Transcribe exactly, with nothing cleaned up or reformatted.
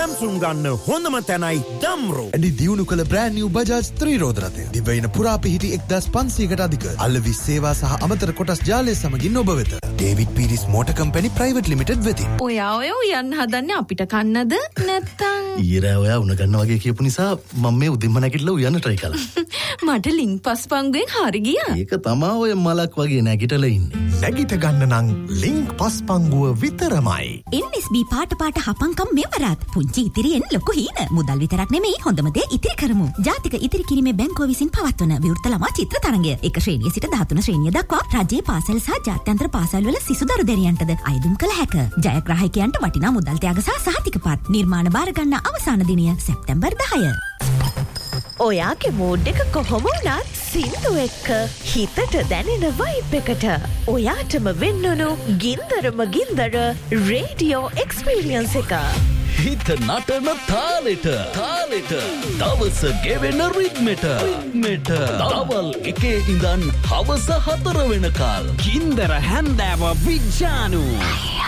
Samsung ගන්න හොඳම තැනයි Damro. ඇඩි දියුණු කළ brand new Bajaj ත්‍රිරෝද රථය. දිවයින පුරා පිහිටි එක්දාස් පන්සීයකට අධික අලෙවි සේවා සහ අමතර කොටස් ජාලය සමගින් ඔබ වෙත. David Pieris Motor Company Private Limited වෙතින්. ඔයා ඔය උයන් හදන්නේ අපිට කන්නද නැත්තම්? ඊරා ඔයා උණ ගන්න වගේ කියපු නිසා මම මේ උදෙන්ම නැගිටලා උයන්න try කළා. මට ලින්ක් පස්පංගුවෙන් හරි ගියා. ඒක තමයි ඔය මලක් වගේ නැගිටලා ඉන්නේ. නැගිට ගන්න නම් ලින්ක් පස්පංගුව විතරමයි. N S B පාට පාට හපංකම් මෙවරත්. පුංචි ඉතිරියෙන් ලොකු හීන. මුදල් විතරක් නෙමෙයි හොඳම දේ ඉතිරි කරමු. ජාතික ඉතිරි කිරීමේ බැංකුව විසින් පවත්වන විවෘත ළමා චිත්‍ර තරඟය. එක ශ්‍රේණිය සිට දහතුන ශ්‍රේණිය දක්වා රජයේ පාසල් සහ ජාත්‍යන්තර පාසල් වල සිසු දරු දැරියන්ටද අයදුම් කළ හැක. ජයග්‍රාහකයන්ට වටිනා මුදල් ත්‍යාග සහ සහතිකපත්. නිර්මාණ බාර ගන්න අවසාන දිනය සැප්තැම්බර් දහය. ඔයාගේ මූඩ් එක කොහොම වුණත් සින්දු එක්ක හිතට දැනෙන වයිබ් එකට ඔයාටම වෙන්නුණු ගින්දරම ගින්දර රේඩියෝ එක්ස්පීරියන්ස් එක. හිත නටන තාලෙට තාලෙට දවස ගෙවෙන රිද්මෙට රිද්මෙට දවල් එකේ ඉඳන් හවස හතර වෙනකල් ගින්දර හැන්දෑව විජ්ජානු